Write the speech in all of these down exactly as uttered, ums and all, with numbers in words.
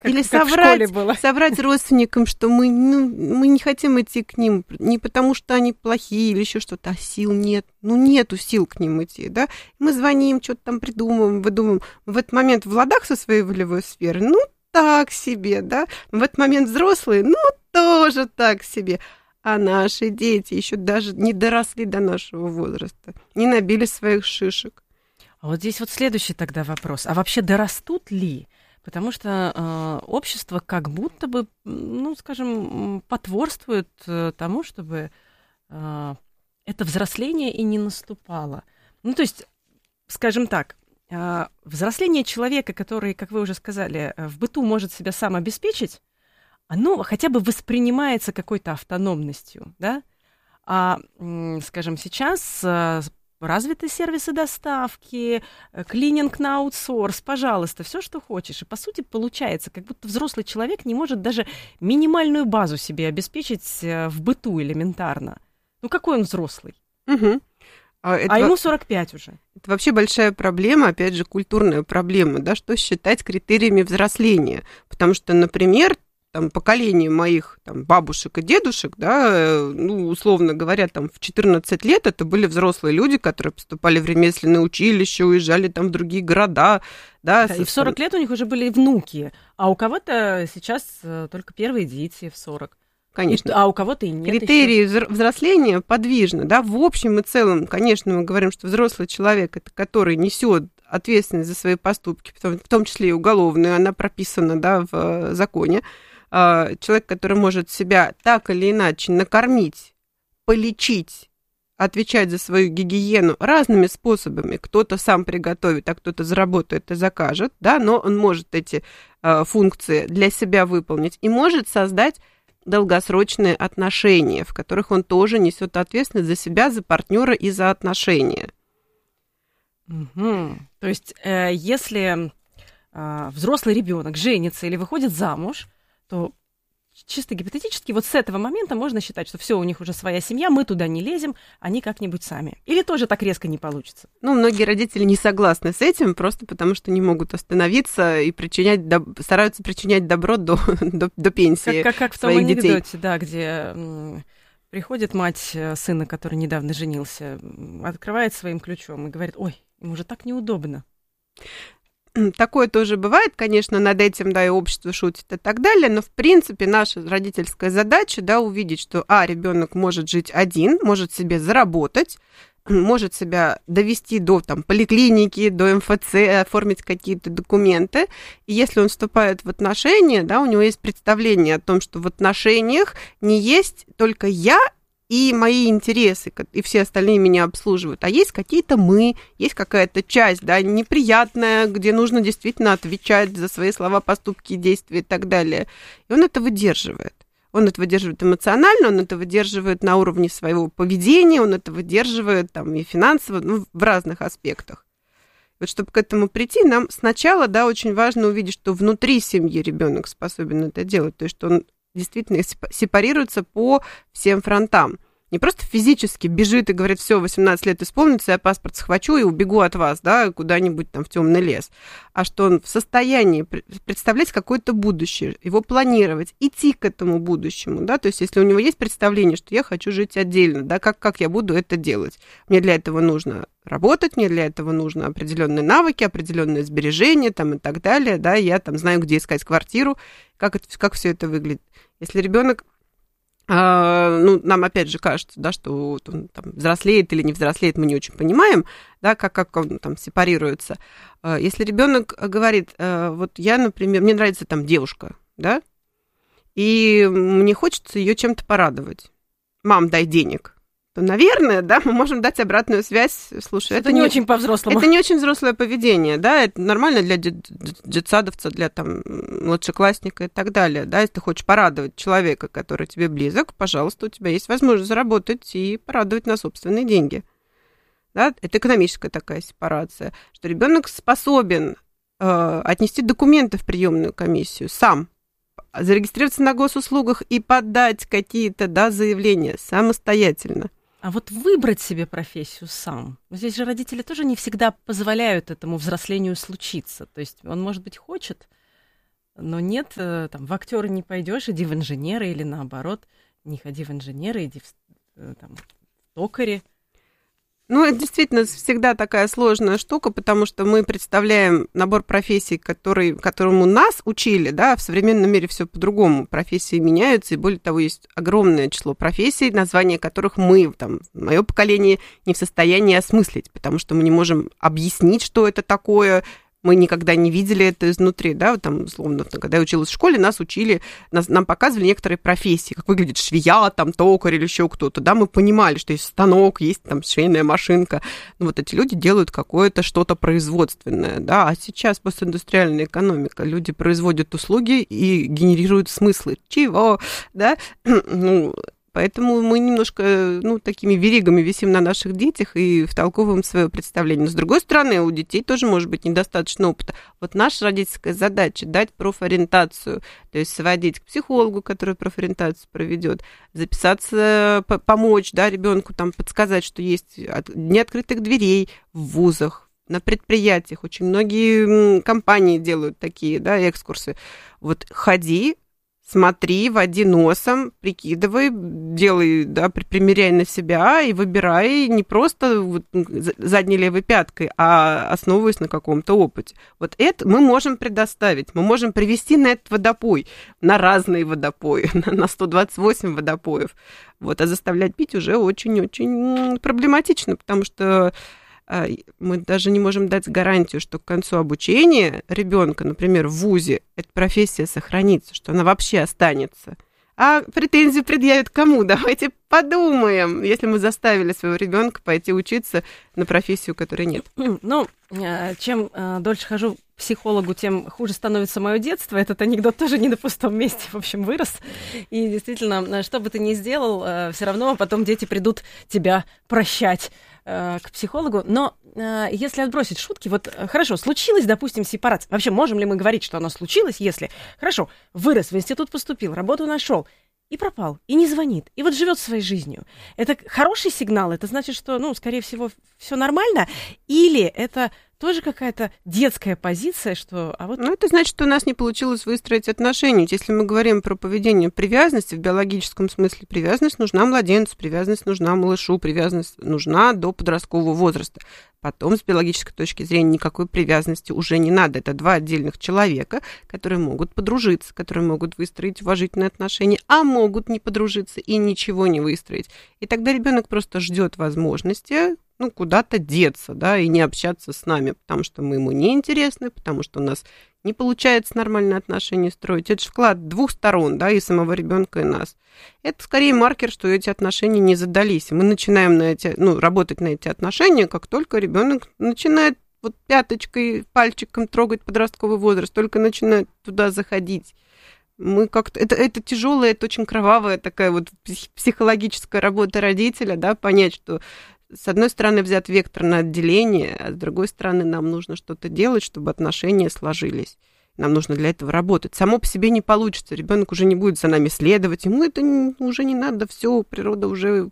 Как, Или как соврать, было. соврать родственникам, что мы, ну, мы не хотим идти к ним, не потому что они плохие или еще что-то, а сил нет. Ну, нету сил к ним идти, да. Мы звоним, что-то там придумываем, выдумываем. В этот момент в ладах со своей волевой сферы, ну, так себе, да. В этот момент взрослые, ну, тоже так себе. А наши дети еще даже не доросли до нашего возраста, не набили своих шишек. А вот здесь вот следующий тогда вопрос. А вообще дорастут ли? Потому что э, общество как будто бы, ну, скажем, потворствует э, тому, чтобы э, это взросление и не наступало. Ну, то есть, скажем так, э, взросление человека, который, как вы уже сказали, в быту может себя сам обеспечить, оно хотя бы воспринимается какой-то автономностью, да? А, скажем, сейчас развиты сервисы доставки, клининг на аутсорс, пожалуйста, все, что хочешь. И, по сути, получается, как будто взрослый человек не может даже минимальную базу себе обеспечить в быту элементарно. Ну, какой он взрослый? Угу. А, а ему сорок пять уже. Это вообще большая проблема, опять же, культурная проблема, да, что считать критериями взросления. Потому что, например, там, поколение моих там, бабушек и дедушек, да, ну, условно говоря, там, в четырнадцать лет это были взрослые люди, которые поступали в ремесленное училище, уезжали там в другие города. Да, да, и в сорок лет у них уже были внуки, а у кого-то сейчас только первые дети в сорок. Конечно. И, а у кого-то и нет. Критерии еще. Взросления подвижны, да, в общем и целом, конечно, мы говорим, что взрослый человек, это который несет ответственность за свои поступки, в том числе и уголовную, она прописана, да, в законе. Человек, который может себя так или иначе накормить, полечить, отвечать за свою гигиену разными способами. Кто-то сам приготовит, а кто-то заработает и закажет, да, но он может эти э, функции для себя выполнить и может создать долгосрочные отношения, в которых он тоже несет ответственность за себя, за партнера и за отношения. Угу. То есть, э, если э, взрослый ребенок женится или выходит замуж, то чисто гипотетически вот с этого момента можно считать, что все, у них уже своя семья, мы туда не лезем, они как-нибудь сами. Или тоже так резко не получится? Ну, многие родители не согласны с этим, просто потому что не могут остановиться и причинять доб... стараются причинять добро до, до, до пенсии как, как, как в том своих детей. анекдоте, да, где м, приходит мать сына, который недавно женился, открывает своим ключом и говорит: ой, ему же так неудобно. Такое тоже бывает, конечно, над этим, да, и общество шутит и так далее, но, в принципе, наша родительская задача, да, увидеть, что, а, ребенок может жить один, может себе заработать, может себя довести до, там, поликлиники, до эм эф цэ, оформить какие-то документы, и если он вступает в отношения, да, у него есть представление о том, что в отношениях не есть только я и мои интересы, и все остальные меня обслуживают. А есть какие-то мы, есть какая-то часть, да, неприятная, где нужно действительно отвечать за свои слова, поступки, действия и так далее. И он это выдерживает. Он это выдерживает эмоционально, он это выдерживает на уровне своего поведения, он это выдерживает там и финансово, ну, в разных аспектах. Вот чтобы к этому прийти, нам сначала, да, очень важно увидеть, что внутри семьи ребенок способен это делать, то есть что он действительно сепарируется по всем фронтам. Не просто физически бежит и говорит: все, восемнадцать лет исполнится, я паспорт схвачу и убегу от вас, да, куда-нибудь там в темный лес. А что он в состоянии представлять какое-то будущее, его планировать, идти к этому будущему, да, то есть если у него есть представление, что я хочу жить отдельно, да, как, как я буду это делать. Мне для этого нужно работать, мне для этого нужно определенные навыки, определенные сбережения там и так далее, да, я там знаю, где искать квартиру, как, это, как все это выглядит. Если ребенок, э, ну, нам опять же кажется, да, что вот он там взрослеет или не взрослеет, мы не очень понимаем, да, как, как он там сепарируется. Э, если ребенок говорит: э, вот я, например, мне нравится там девушка, да, и мне хочется ее чем-то порадовать. Мам, дай денег. То, наверное, да, мы можем дать обратную связь. Слушай, это, это не очень по-взрослому. Это не очень взрослое поведение, да, это нормально для детсадовца, для там младшеклассника и так далее, да, если ты хочешь порадовать человека, который тебе близок, пожалуйста, у тебя есть возможность заработать и порадовать на собственные деньги, да, это экономическая такая сепарация, что ребенок способен э, отнести документы в приемную комиссию сам, зарегистрироваться на госуслугах и подать какие-то, да, заявления самостоятельно. А вот выбрать себе профессию сам. Здесь же родители тоже не всегда позволяют этому взрослению случиться. То есть он, может быть, хочет, но нет, там, в актеры не пойдешь, иди в инженеры, или наоборот, не ходи в инженеры, иди в, там, в токари. Ну, это действительно всегда такая сложная штука, потому что мы представляем набор профессий, который, которому нас учили, да, в современном мире все по-другому, профессии меняются, и более того, есть огромное число профессий, названия которых мы, там, мое поколение, не в состоянии осмыслить, потому что мы не можем объяснить, что это такое. Мы никогда не видели это изнутри, да, вот там, условно, когда я училась в школе, нас учили, нас, нам показывали некоторые профессии, как выглядит швея, там, токарь или еще кто-то, да, мы понимали, что есть станок, есть там швейная машинка, ну, вот эти люди делают какое-то что-то производственное, да, а сейчас постиндустриальная экономика, люди производят услуги и генерируют смыслы, чего, да, ну, поэтому мы немножко, ну, такими веригами висим на наших детях и втолковываем свое представление. Но, с другой стороны, у детей тоже может быть недостаточно опыта. Вот наша родительская задача — дать профориентацию, то есть сводить к психологу, который профориентацию проведет, записаться, помочь, да, ребенку там подсказать, что есть дни открытых дверей в вузах, на предприятиях. Очень многие компании делают такие, да, экскурсы. Вот ходи, смотри, води носом, прикидывай, делай, да, примеряй на себя и выбирай не просто вот задней левой пяткой, а основываясь на каком-то опыте. Вот это мы можем предоставить, мы можем привести на этот водопой, на разные водопои, на сто двадцать восемь водопоев. Вот, а заставлять пить уже очень-очень проблематично, потому что мы даже не можем дать гарантию, что к концу обучения ребенка, например, в вузе, эта профессия сохранится, что она вообще останется. А претензии предъявят кому? Давайте подумаем, если мы заставили своего ребенка пойти учиться на профессию, которой нет. Ну, чем дольше хожу к психологу, тем хуже становится мое детство. Этот анекдот тоже не на пустом месте, в общем, вырос. И действительно, что бы ты ни сделал, все равно потом дети придут тебя прощать к психологу. Но если отбросить шутки, вот хорошо, случилась, допустим, сепарация. Вообще, можем ли мы говорить, что оно случилось, если, хорошо, вырос, в институт поступил, работу нашел, и пропал, и не звонит, и вот живет своей жизнью. Это хороший сигнал? Это значит, что, ну, скорее всего, все нормально? Или это тоже какая-то детская позиция, что... А вот... Ну, это значит, что у нас не получилось выстроить отношения. Если мы говорим про поведение привязанности, в биологическом смысле привязанность нужна младенцу, привязанность нужна малышу, привязанность нужна до подросткового возраста. Потом, с биологической точки зрения, никакой привязанности уже не надо. Это два отдельных человека, которые могут подружиться, которые могут выстроить уважительные отношения, а могут не подружиться и ничего не выстроить. И тогда ребенок просто ждет возможности, ну, куда-то деться, да, и не общаться с нами, потому что мы ему не интересны, потому что у нас не получается нормальные отношения строить. Это же вклад двух сторон, да, и самого ребенка, и нас. Это скорее маркер, что эти отношения не задались. И мы начинаем на эти, ну, работать на эти отношения, как только ребенок начинает вот пяточкой, пальчиком трогать подростковый возраст, только начинает туда заходить. Мы как-то... Это, это тяжелая, это очень кровавая такая вот психологическая работа родителя, да, понять, что с одной стороны взят вектор на отделение, а с другой стороны нам нужно что-то делать, чтобы отношения сложились. Нам нужно для этого работать. Само по себе не получится. Ребенок уже не будет за нами следовать. Ему это уже не надо. Все, природа уже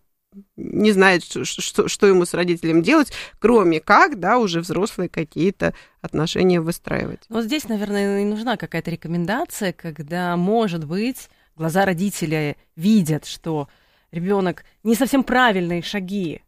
не знает, что, что, что ему с родителем делать, кроме как, да, уже взрослые какие-то отношения выстраивать. Вот здесь, наверное, и нужна какая-то рекомендация, когда, может быть, глаза родителя видят, что ребенок не совсем правильные шаги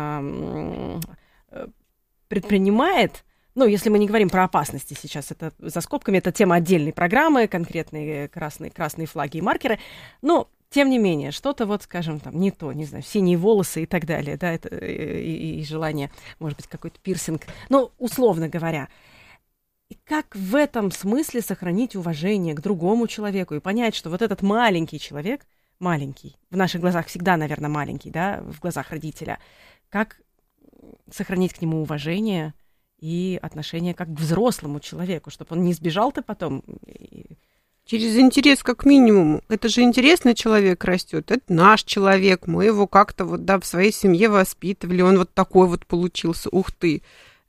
предпринимает, ну, если мы не говорим про опасности сейчас, это за скобками, это тема отдельной программы, конкретные красные, красные флаги и маркеры, но, тем не менее, что-то вот, скажем, там, не то, не знаю, синие волосы и так далее, да, это, и, и желание, может быть, какой-то пирсинг, ну, условно говоря. И как в этом смысле сохранить уважение к другому человеку и понять, что вот этот маленький человек, маленький, в наших глазах всегда, наверное, маленький, да, в глазах родителя, как сохранить к нему уважение и отношение как к взрослому человеку, чтобы он не сбежал-то потом. Через интерес как минимум. Это же интересный человек растет, это наш человек, мы его как-то вот, да, в своей семье воспитывали, он вот такой вот получился, ух ты.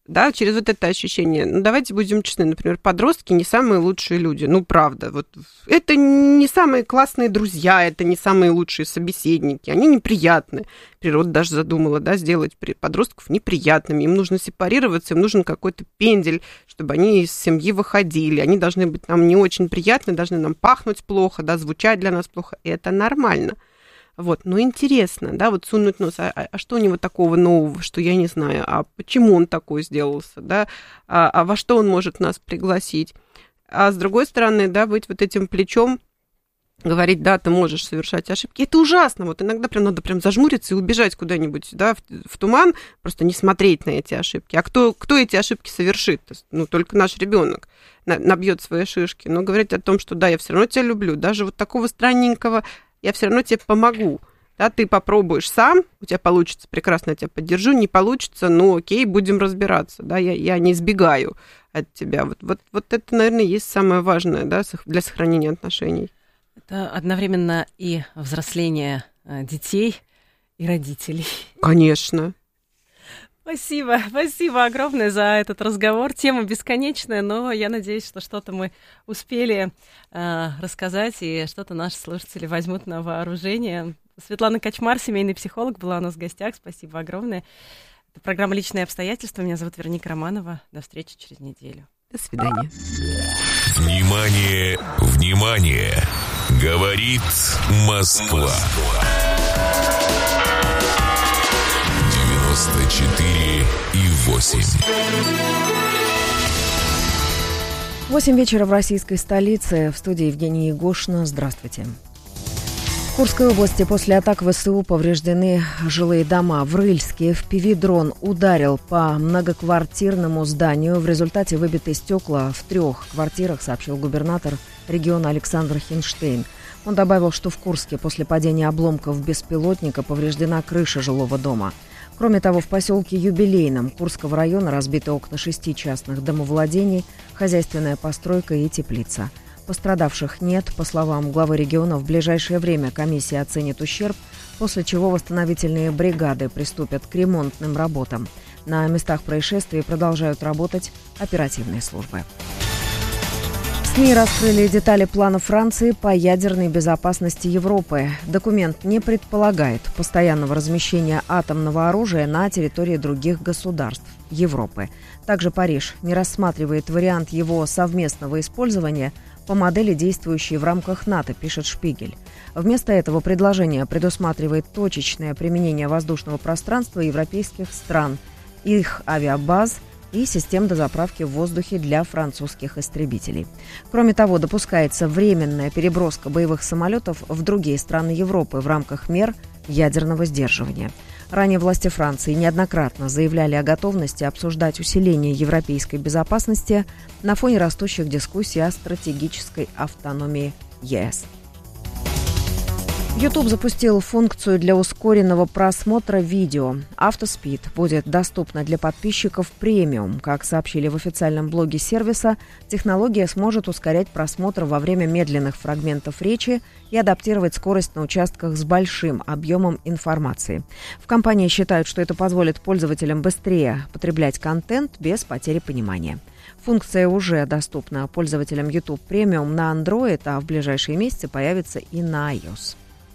да, через вот это ощущение. Ну, давайте будем честны, например, подростки не самые лучшие люди, ну, правда, вот это не самые классные друзья, это не самые лучшие собеседники, они неприятны. Природа даже задумала, да, сделать подростков неприятными, им нужно сепарироваться, им нужен какой-то пендель, чтобы они из семьи выходили, они должны быть нам не очень приятны, должны нам пахнуть плохо, да, звучать для нас плохо, и это нормально. Вот, ну, интересно, да, вот сунуть нос, а, а что у него такого нового, что я не знаю, а почему он такой сделался, да, а, а во что он может нас пригласить. А с другой стороны, да, быть вот этим плечом, говорить, да, ты можешь совершать ошибки, это ужасно, вот иногда прям надо прям зажмуриться и убежать куда-нибудь, да, в, в туман, просто не смотреть на эти ошибки. А кто, кто эти ошибки совершит? Ну, только наш ребенок набьет свои шишки, но говорить о том, что да, я все равно тебя люблю, даже вот такого странненького я все равно тебе помогу. Да, ты попробуешь сам, у тебя получится, прекрасно, я тебя поддержу, не получится, ну окей, будем разбираться, да, я, я не избегаю от тебя. Вот, вот, вот это, наверное, есть самое важное, да, для сохранения отношений. Это одновременно и взросление детей, и родителей. Конечно. Спасибо, спасибо огромное за этот разговор. Тема бесконечная, но я надеюсь, что что-то мы успели э, рассказать, и что-то наши слушатели возьмут на вооружение. Светлана Кочмар, семейный психолог, была у нас в гостях. Спасибо огромное. Это программа «Личные обстоятельства». Меня зовут Вероника Романова. До встречи через неделю. До свидания. Внимание, внимание! Говорит Москва. девяносто четыре и восемь. Восемь вечера в российской столице. В студии Евгения Егошина. Здравствуйте. В Курской области после атак ВСУ повреждены жилые дома. В Рыльске эф пи ви-дрон ударил по многоквартирному зданию. В результате выбиты стекла в трех квартирах, сообщил губернатор региона Александр Хинштейн. Он добавил, что в Курске после падения обломков беспилотника повреждена крыша жилого дома. Кроме того, в поселке Юбилейном Курского района разбиты окна шести частных домовладений, хозяйственная постройка и теплица. Пострадавших нет. По словам главы региона, в ближайшее время комиссия оценит ущерб, после чего восстановительные бригады приступят к ремонтным работам. На местах происшествий продолжают работать оперативные службы. СМИ раскрыли детали плана Франции по ядерной безопасности Европы. Документ не предполагает постоянного размещения атомного оружия на территории других государств Европы. Также Париж не рассматривает вариант его совместного использования по модели, действующей в рамках НАТО, пишет Шпигель. Вместо этого предложение предусматривает точечное применение воздушного пространства европейских стран, их авиабаз и систем дозаправки в воздухе для французских истребителей. Кроме того, допускается временная переброска боевых самолетов в другие страны Европы в рамках мер ядерного сдерживания. Ранее власти Франции неоднократно заявляли о готовности обсуждать усиление европейской безопасности на фоне растущих дискуссий о стратегической автономии ЕС. YouTube запустил функцию для ускоренного просмотра видео. Автоспид будет доступна для подписчиков премиум. Как сообщили в официальном блоге сервиса, технология сможет ускорять просмотр во время медленных фрагментов речи и адаптировать скорость на участках с большим объемом информации. В компании считают, что это позволит пользователям быстрее потреблять контент без потери понимания. Функция уже доступна пользователям YouTube Premium на Android, а в ближайшие месяцы появится и на iOS.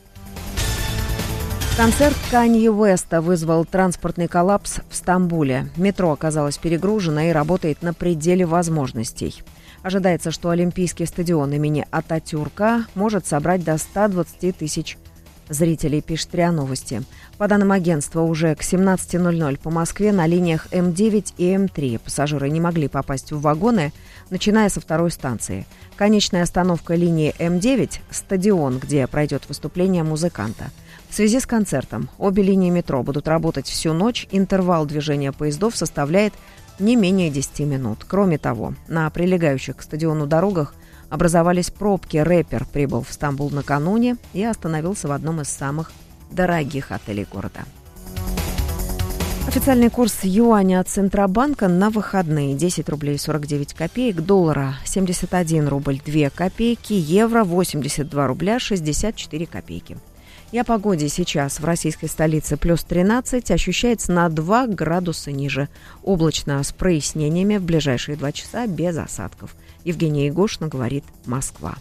Концерт Канье Уэста вызвал транспортный коллапс в Стамбуле. Метро оказалось перегружено и работает на пределе возможностей. Ожидается, что Олимпийский стадион имени Ататюрка может собрать до ста двадцати тысяч зрителей, пишет РИА Новости. По данным агентства, уже к семнадцати ноль-ноль по Москве на линиях эм девять и эм три пассажиры не могли попасть в вагоны, начиная со второй станции. Конечная остановка линии эм девять – стадион, где пройдет выступление музыканта. В связи с концертом обе линии метро будут работать всю ночь, интервал движения поездов составляет не менее десяти минут. Кроме того, на прилегающих к стадиону дорогах образовались пробки. Рэпер прибыл в Стамбул накануне и остановился в одном из самых дорогих отелей города. Официальный курс юаня от Центробанка на выходные: десять рублей сорок девять копеек, доллара семьдесят один рубль две копейки, евро восемьдесят два рубля шестьдесят четыре копейки. И о погоде сейчас в российской столице плюс тринадцать, ощущается на два градуса ниже. Облачно с прояснениями, в ближайшие два часа без осадков. Евгения Егошина говорит «Москва».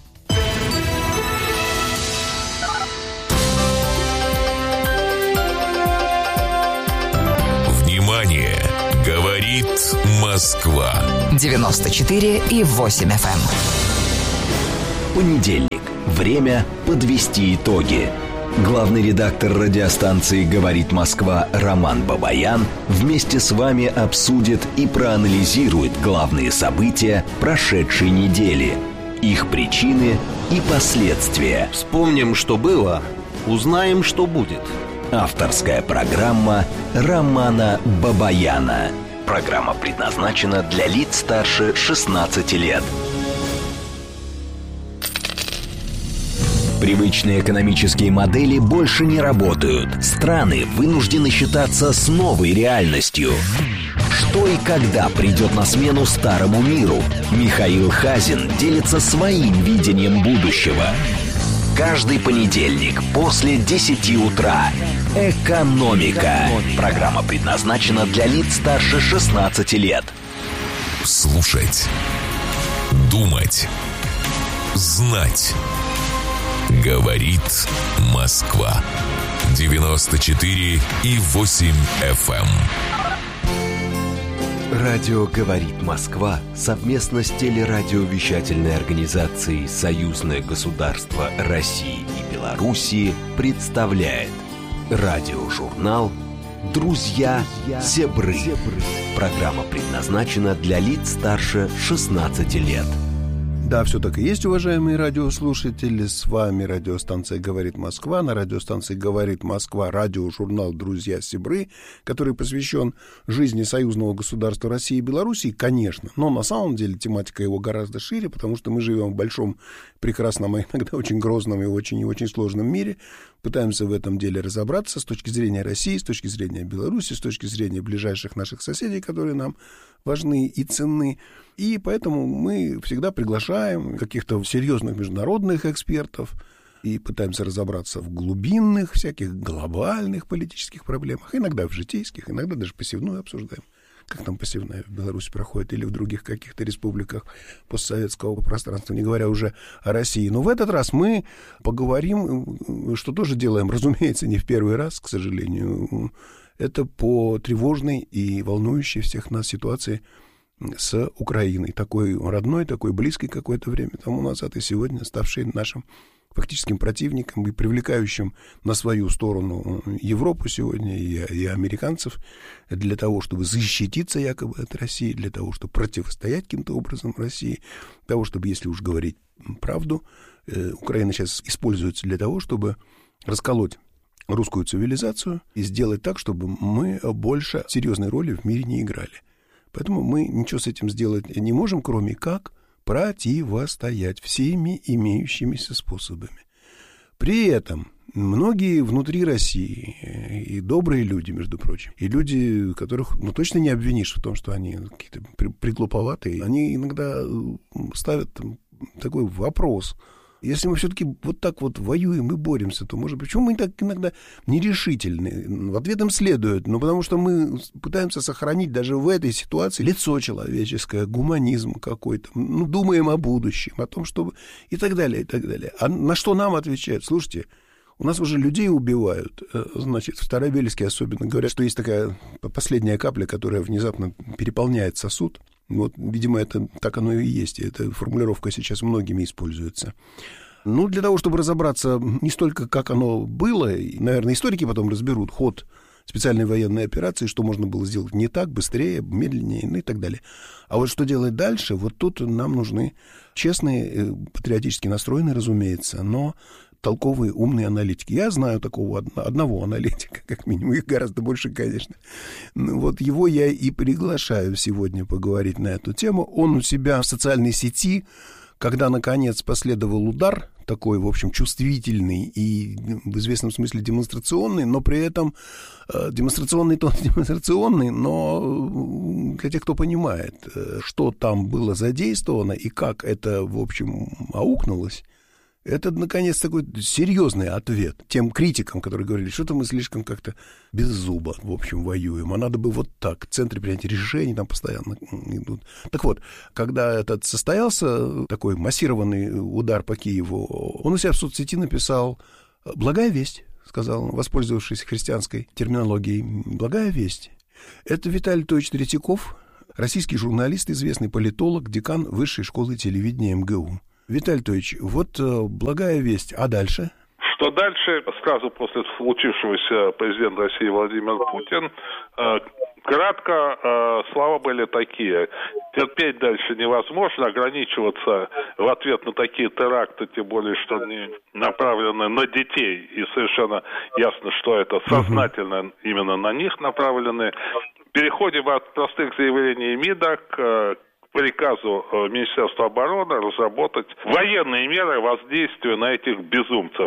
Внимание! Говорит Москва. девяносто четыре и восемь эф эм. Понедельник. Время подвести итоги. Главный редактор радиостанции «Говорит Москва» Роман Бабаян вместе с вами обсудит и проанализирует главные события прошедшей недели, их причины и последствия. Вспомним, что было, узнаем, что будет. Авторская программа Романа Бабаяна. Программа предназначена для лиц старше шестнадцати лет. Привычные экономические модели больше не работают. Страны вынуждены считаться с новой реальностью. Что и когда придет на смену старому миру? Михаил Хазин делится своим видением будущего. Каждый понедельник после десяти утра. «Экономика». Программа предназначена для лиц старше шестнадцати лет. Слушать. Думать. Знать. Говорит Москва. девяносто четыре и восемь эф эм. Радио «Говорит Москва» совместно с телерадиовещательной организацией «Союзное государство России и Белоруссии» представляет радиожурнал «Друзья Зебры». Программа предназначена для лиц старше шестнадцати лет. Да, все так и есть, уважаемые радиослушатели. С вами радиостанция «Говорит Москва». На радиостанции «Говорит Москва» радиожурнал «Друзья Зебры», который посвящен жизни союзного государства России и Белоруссии, конечно. Но на самом деле тематика его гораздо шире, потому что мы живем в большом, прекрасном, а иногда очень грозном и очень и очень сложном мире. Пытаемся в этом деле разобраться с точки зрения России, с точки зрения Беларуси, с точки зрения ближайших наших соседей, которые нам важны и ценны. И поэтому мы всегда приглашаем каких-то серьезных международных экспертов и пытаемся разобраться в глубинных, всяких глобальных политических проблемах, иногда в житейских, иногда даже посевную обсуждаем. Как там посевная в Беларуси проходит или в других каких-то республиках постсоветского пространства, не говоря уже о России. Но в этот раз мы поговорим, что тоже делаем, разумеется, не в первый раз, к сожалению. Это по тревожной и волнующей всех нас ситуации с Украиной. Такой родной, такой близкой какое-то время тому назад и сегодня ставшей нашим фактическим противником и привлекающим на свою сторону Европу сегодня и, и американцев для того, чтобы защититься якобы от России, для того, чтобы противостоять каким-то образом России, для того, чтобы, если уж говорить правду, э, Украина сейчас используется для того, чтобы расколоть русскую цивилизацию и сделать так, чтобы мы больше серьезной роли в мире не играли. Поэтому мы ничего с этим сделать не можем, кроме как противостоять всеми имеющимися способами. При этом многие внутри России, и добрые люди, между прочим, и люди, которых ну, точно не обвинишь в том, что они какие-то приглуповатые, они иногда ставят такой вопрос. Если мы все-таки вот так вот воюем и боремся, то, может быть, почему мы так иногда нерешительны? В ответом следует, ну, потому что мы пытаемся сохранить даже в этой ситуации лицо человеческое, гуманизм какой-то, ну, думаем о будущем, о том, чтобы... и так далее, и так далее. А на что нам отвечают? Слушайте, у нас уже людей убивают, значит, в Старобельске особенно говорят, что есть такая последняя капля, которая внезапно переполняет сосуд. Вот, видимо, это так оно и есть, и эта формулировка сейчас многими используется. Ну, для того, чтобы разобраться не столько, как оно было, и, наверное, историки потом разберут ход специальной военной операции, что можно было сделать не так, быстрее, медленнее, ну и так далее. А вот что делать дальше, вот тут нам нужны честные, патриотически настроенные, разумеется, но толковые, умные аналитики. Я знаю такого одного аналитика, как минимум, их гораздо больше, конечно. Ну, вот его я и приглашаю сегодня поговорить на эту тему. Он у себя в социальной сети, когда, наконец, последовал удар, такой, в общем, чувствительный и в известном смысле демонстрационный, но при этом э, демонстрационный тон демонстрационный, но для тех, кто понимает, что там было задействовано и как это, в общем, аукнулось, Это, наконец, такой серьезный ответ тем критикам, которые говорили, что-то мы слишком как-то без зуба, в общем, воюем, а надо бы вот так, в центре принятия решений там постоянно идут. Так вот, когда этот состоялся, такой массированный удар по Киеву, он у себя в соцсети написал «Благая весть», сказал, воспользовавшись христианской терминологией, «Благая весть». Это Виталий Анатольевич Третьяков, российский журналист, известный политолог, декан Высшей школы телевидения эм гэ у. Виталий Анатольевич, вот э, благая весть, а дальше? Что дальше? Сразу после случившегося президент России Владимир Путин э, кратко э, слова были такие: терпеть дальше невозможно, ограничиваться в ответ на такие теракты, тем более, что они направлены на детей, и совершенно ясно, что это сознательно именно на них направлены. Переходим от простых заявлений МИДа к приказу Министерства обороны разработать военные меры воздействия на этих безумцев.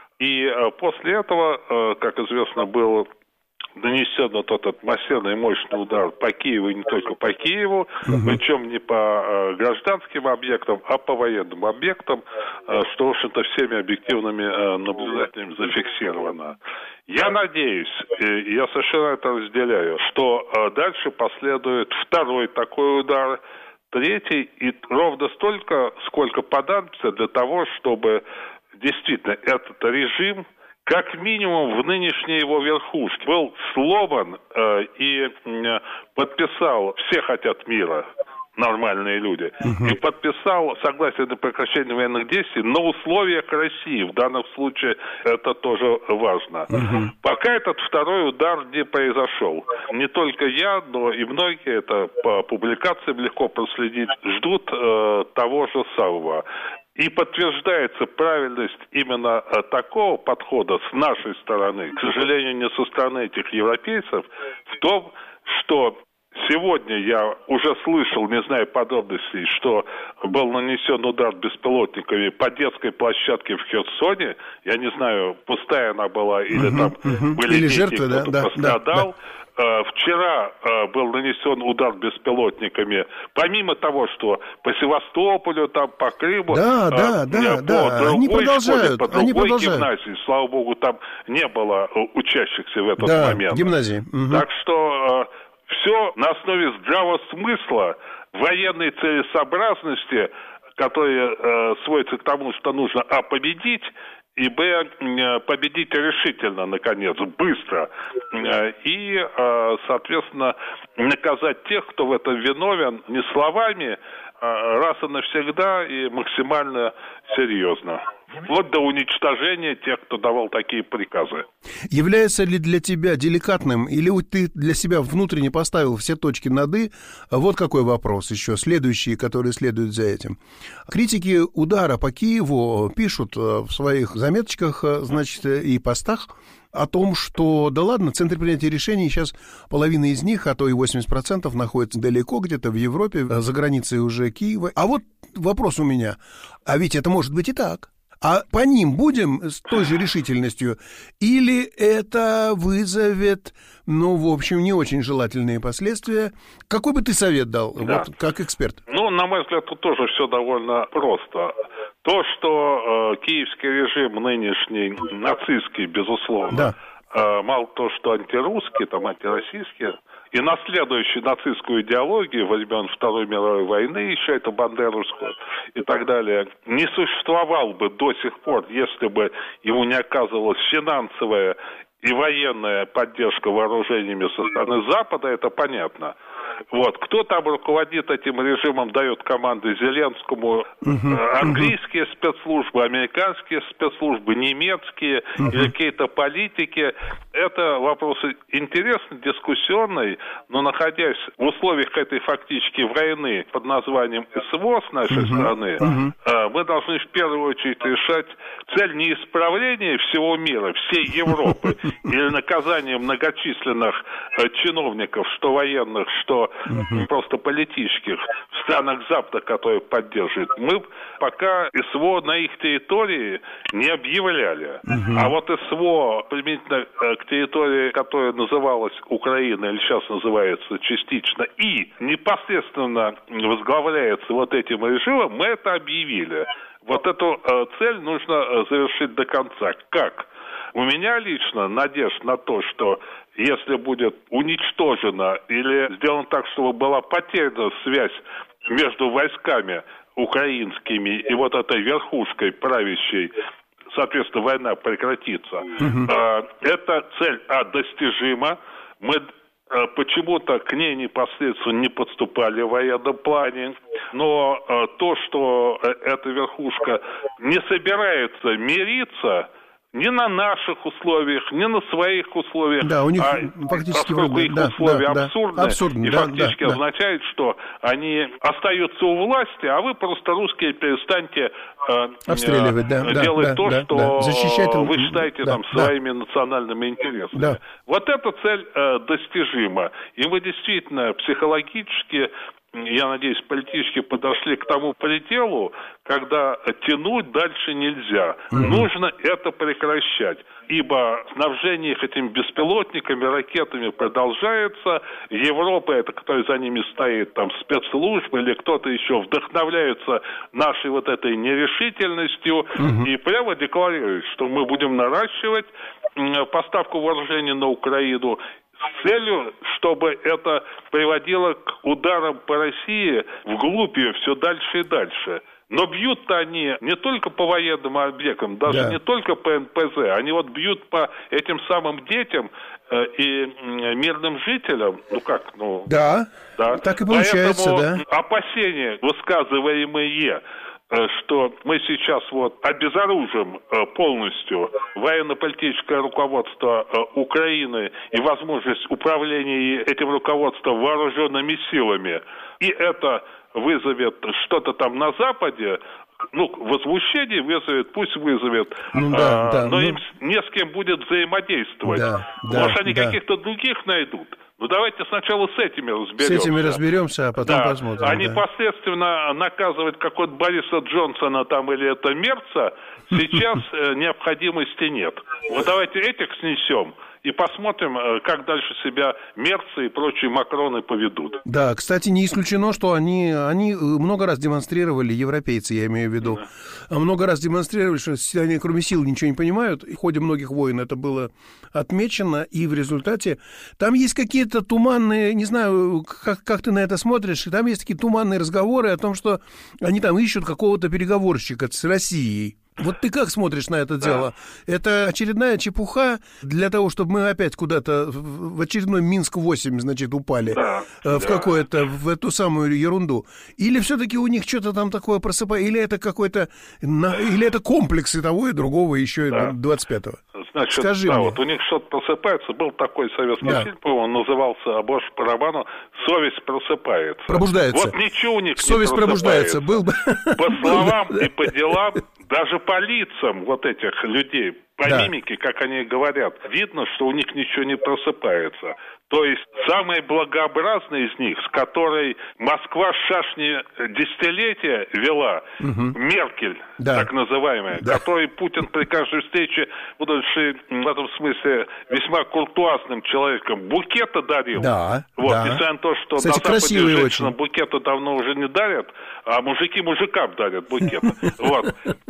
И после этого, как известно, был нанесен вот этот массивный мощный удар по Киеву, и не только по Киеву, угу. причем не по гражданским объектам, а по военным объектам, что, в общем-то, всеми объективными наблюдателями зафиксировано. Я надеюсь, и я совершенно это разделяю, что дальше последует второй такой удар, третий, и ровно столько, сколько понадобится для того, чтобы действительно этот режим, как минимум в нынешней его верхушке, был сломан э, и э, подписал «Все хотят мира», нормальные люди, uh-huh. и подписал согласие на прекращение военных действий на условиях России. В данном случае это тоже важно. Uh-huh. Пока этот второй удар не произошел. Не только я, но и многие, это по публикациям легко проследить, ждут э, того же самого. И подтверждается правильность именно такого подхода с нашей стороны, к сожалению, не со стороны этих европейцев, в том, что сегодня я уже слышал, не знаю подробностей, что был нанесен удар беспилотниками по детской площадке в Херсоне. Я не знаю, пустая она была или угу, там угу. были или дети, жертвы, кто-то да, пострадал. Да, да. Вчера э, был нанесен удар беспилотниками, помимо того, что по Севастополю, там, по Крыму, да, да, э, да, по да. другой Они продолжают, школе, по другой они продолжают. гимназии, слава богу, там не было учащихся в этот да, момент. Гимназии. Угу. Так что э, все на основе здравого смысла, военной целесообразности, которая э, сводится к тому, что нужно а победить, и б, победить решительно, наконец, быстро, и, соответственно, наказать тех, кто в этом виновен, не словами, а раз и навсегда и максимально серьезно. Вплоть до уничтожения тех, кто давал такие приказы. Является ли для тебя деликатным, или ты для себя внутренне поставил все точки над «и»? Вот какой вопрос еще, следующий, который следует за этим. Критики удара по Киеву пишут в своих заметочках, значит, и постах о том, что, да ладно, центр принятия решений сейчас половина из них, а то и восемьдесят процентов находится далеко где-то в Европе, за границей уже Киева. А вот вопрос у меня, а ведь это может быть и так. А по ним будем с той же решительностью? Или это вызовет, ну, в общем, не очень желательные последствия? Какой бы ты совет дал, да. вот, как эксперт? Ну, на мой взгляд, тут тоже все довольно просто. То, что э, киевский режим нынешний, нацистский, безусловно, да. э, мало того, что антирусский, там, антироссийский, и наследующий нацистскую идеологию во времен Второй мировой войны, еще это бандеровскую и так далее, не существовал бы до сих пор, если бы ему не оказывалась финансовая и военная поддержка вооружениями со стороны Запада, это понятно. Вот. Кто там руководит этим режимом, дает команды Зеленскому, uh-huh, английские uh-huh. спецслужбы, американские спецслужбы, немецкие uh-huh. или какие-то политики, это вопросы интересный, дискуссионный, но находясь в условиях этой фактически войны под названием СВО с нашей uh-huh. стороны, uh-huh. мы должны в первую очередь решать цель не исправления всего мира, всей Европы, или наказания многочисленных чиновников, что военных, что Uh-huh. просто политических в странах Запада, которые поддерживают. Мы пока СВО на их территории не объявляли. Uh-huh. А вот СВО применительно к территории, которая называлась Украина, или сейчас называется частично, и непосредственно возглавляется вот этим режимом, мы это объявили. Вот эту э, цель нужно э, завершить до конца. Как? У меня лично надежда на то, что если будет уничтожена или сделано так, чтобы была потеряна связь между войсками украинскими и вот этой верхушкой правящей, соответственно, война прекратится. Угу. Эта цель, а, достижима. Мы а, почему-то к ней непосредственно не подступали в военном плане, но а, то, что эта верхушка не собирается мириться ни на наших условиях, ни на своих условиях. Да, у них а, фактически поскольку вроде, их да, условия да, абсурдны, да, абсурдны, и да, фактически да, означает, что они остаются у власти, а вы просто, русские, перестаньте э, обстреливать, да, делать да, то, да, что да, защищать, вы считаете да, там да. своими национальными интересами. Да. Вот эта цель э, достижима. И мы действительно психологически, я надеюсь, политически подошли к тому пределу, когда тянуть дальше нельзя. Mm-hmm. Нужно это прекращать, ибо снабжение их этими беспилотниками, ракетами продолжается. Европа, это кто за ними стоит, там спецслужбы или кто-то еще, вдохновляются нашей вот этой нерешительностью mm-hmm. и прямо декларируют, что мы будем наращивать поставку вооружений на Украину с целью, чтобы это приводило к ударам по России вглубь ее все дальше и дальше. Но бьют-то они не только по военным объектам, даже да. не только по эн пэ зэ, они вот бьют по этим самым детям э, и э, мирным жителям, ну как, ну... Да, да. так и получается, поэтому да. опасения, высказываемые, что мы сейчас вот обезоружим полностью военно-политическое руководство Украины и возможность управления этим руководством вооруженными силами, и это вызовет что-то там на Западе, ну, возмущение вызовет, пусть вызовет, ну, да, а, да, но ну... им не с кем будет взаимодействовать. Да, Может, да, они да. каких-то других найдут. Ну, давайте сначала с этими разберемся. С этими разберемся, а потом да. посмотрим. А да. непосредственно наказывать какого-то Бориса Джонсона там или это Мерца сейчас необходимости нет. Вот давайте этих снесем и посмотрим, как дальше себя Мерцы и прочие Макроны поведут. Да, кстати, не исключено, что они, они много раз демонстрировали, европейцы, я имею в виду, да. много раз демонстрировали, что они кроме сил ничего не понимают. И в ходе многих войн это было отмечено, и в результате там есть какие-то туманные, не знаю, как, как ты на это смотришь, там есть такие туманные разговоры о том, что они там ищут какого-то переговорщика с Россией. Вот ты как смотришь на это дело? Да. Это очередная чепуха для того, чтобы мы опять куда-то в очередной Минск восемь, значит, упали да. в да. какое-то, в эту самую ерунду? Или все-таки у них что-то там такое просыпается? Или это какой-то, или это комплекс и того, и другого еще да. двадцать пятого? Значит, Скажи да, мне. вот у них что-то просыпается. Был такой советский да. фильм, по-моему, назывался «Обош по роману. Совесть просыпается». Пробуждается. Вот ничего у них Совесть не просыпается. пробуждается. Был бы... По словам и по делам, даже по лицам вот этих людей, по да. мимике, как они говорят, видно, что у них ничего не просыпается. То есть самый благообразный из них, с которой Москва шашни десятилетия вела, угу. Меркель, да. так называемая, да. которой Путин при каждой встрече, будучи в этом смысле весьма куртуазным человеком, букеты дарил. Да, вот, да. несмотря на то, что Кстати, на Западе женщинам очень. букеты давно уже не дарят, а мужики мужикам дарят букеты. Вот.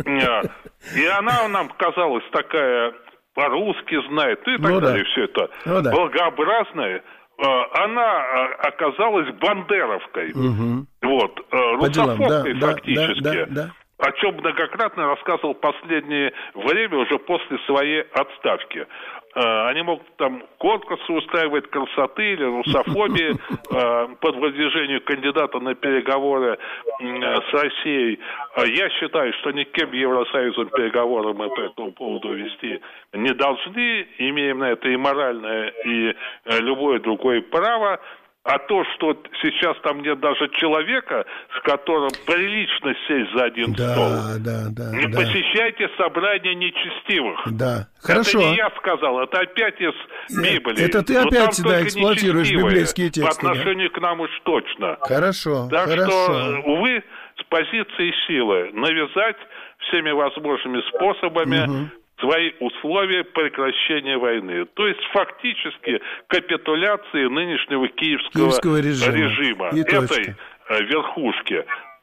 И она нам казалась такая... по-русски знает, и так ну, далее, да. все это ну, да. благообразное, она оказалась бандеровкой, угу. вот, русофобкой да, фактически, да, да, да. о чем многократно рассказывал в последнее время уже после своей отставки. Они могут там конкурсы устраивать красоты или русофобии под выдвижению кандидата на переговоры с Россией. Я считаю, что никаким Евросоюзом переговоры мы по этому поводу вести не должны. Имеем на это и моральное, и любое другое право. А то, что сейчас там нет даже человека, с которым прилично сесть за один да, стол. Да, да, не да. посещайте собрания нечестивых. Да, хорошо. Это не я сказал, это опять из Библии. Это ты но опять да, эксплуатируешь библейские тексты. По отношению да. к нам уж точно. Хорошо, так хорошо. что, увы, с позиции силы навязать всеми возможными способами угу. свои условия прекращения войны. То есть фактически капитуляции нынешнего киевского, киевского режима, режима этой точка. верхушки.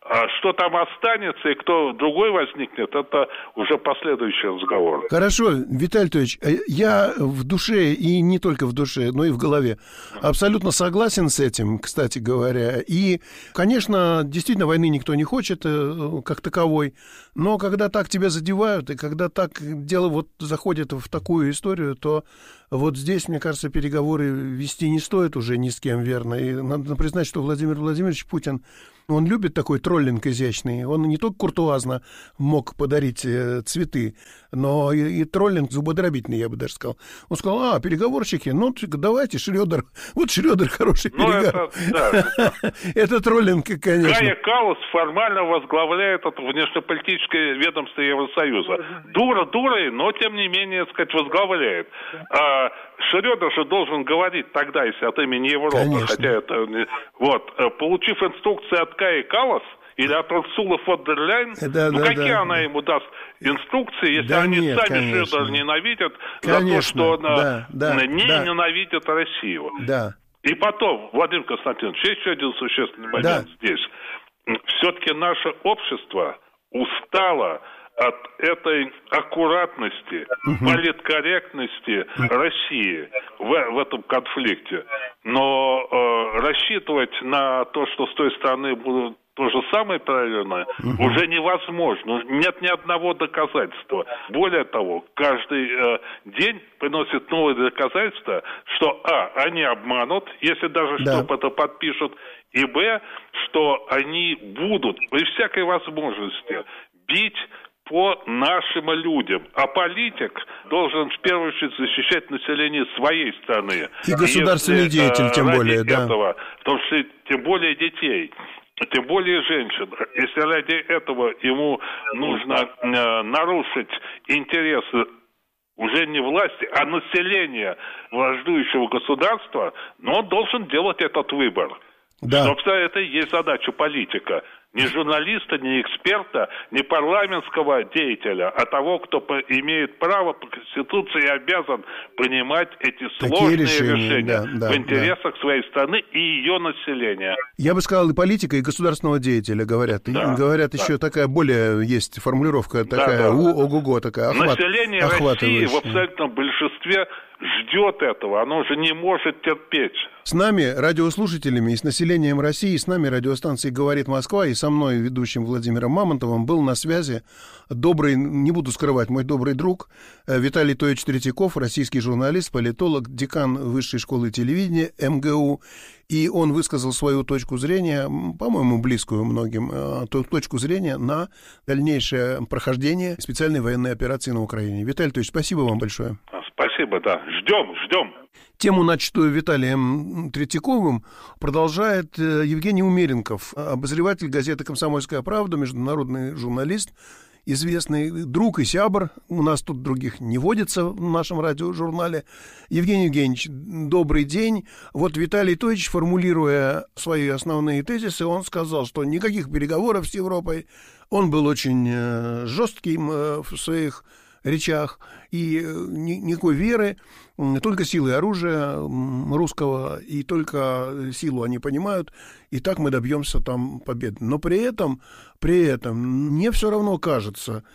А что там останется и кто другой возникнет, это уже последующий разговор. Хорошо, Виталий Анатольевич, я в душе, и не только в душе, но и в голове, абсолютно согласен с этим, кстати говоря. И, конечно, действительно, войны никто не хочет как таковой, но когда так тебя задевают, и когда так дело вот заходит в такую историю, то вот здесь, мне кажется, переговоры вести не стоит уже ни с кем, верно. И надо признать, что Владимир Владимирович Путин, он любит такой троллинг изящный. Он не только куртуазно мог подарить э, цветы, но и, и троллинг зубодробительный, я бы даже сказал. Он сказал, а, переговорщики, ну, давайте, Шрёдер. Вот Шрёдер хороший ну, переговор. Это, да. Это троллинг, конечно. Кая Каллас формально возглавляет это внешнеполитическое ведомство Евросоюза. Дура дурой, но, тем не менее, так сказать, возглавляет. А Шрёдер же должен говорить тогда, если от имени Европы, конечно. Хотя это... Вот, получив инструкции от Каи Каллас или от Урсулы фон дер Ляйен, да, ну да, какие да, она да. ему даст инструкции, если да они нет, сами Шрёдера ненавидят конечно, за то, что она да, да, не да. ненавидит Россию. Да. И потом, Владимир Константинович, есть еще один существенный момент да. здесь. Все-таки наше общество устало от этой аккуратности, угу. политкорректности угу. России в, в этом конфликте. Но э, рассчитывать на то, что с той стороны будут то же самое правильное, угу. уже невозможно. Нет ни одного доказательства. Более того, каждый э, день приносит новые доказательства, что а, они обманут, если даже да. что-то это подпишут, и б, что они будут при всякой возможности бить по нашим людям. А политик должен в первую очередь защищать население своей страны. И государственный Если, деятель, тем более, этого, да. В том числе, тем более детей, тем более женщин. Если ради этого ему нужно э, нарушить интересы уже не власти, а населения враждующего государства, но он должен делать этот выбор. Да. Собственно, это и есть задача политика. Не журналиста, не эксперта, не парламентского деятеля, а того, кто имеет право по Конституции и обязан принимать эти Такие сложные решения, решения да, да, в интересах да. своей страны и ее населения. Я бы сказал, и политика, и государственного деятеля, говорят. Да, говорят, да. еще такая более есть формулировка, такая да, да. ого-го, такая охват, население России в абсолютном большинстве ждет этого, оно уже не может терпеть. С нами, радиослушателями, и с населением России, с нами радиостанцией «Говорит Москва», и со мной, ведущим Владимиром Мамонтовым, был на связи добрый, не буду скрывать, мой добрый друг Виталий Анатольевич Третьяков, российский журналист, политолог, декан Высшей школы телевидения эм гэ у. И он высказал свою точку зрения, по-моему, близкую многим, точку зрения на дальнейшее прохождение специальной военной операции на Украине. Виталий Анатольевич, спасибо вам большое. Спасибо, да. Ждем, ждем. Тему, начатую Виталием Третьяковым, продолжает Евгений Умеренков, обозреватель газеты «Комсомольская правда», международный журналист, известный друг и сябр. У нас тут других не водится в нашем радиожурнале. Евгений Евгеньевич, добрый день. Вот Виталий Анатольевич, формулируя свои основные тезисы, он сказал, что никаких переговоров с Европой. Он был очень жестким в своих речах, и никакой веры, только силы и оружия русского, и только силу они понимают, и так мы добьемся там победы. Но при этом, при этом мне все равно кажется,